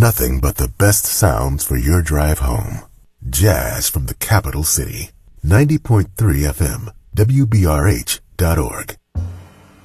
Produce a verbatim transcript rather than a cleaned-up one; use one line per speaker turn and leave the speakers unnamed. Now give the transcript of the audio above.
Nothing but the best sounds for your drive home. Jazz from the capital city. ninety point three F M, W B R H dot org.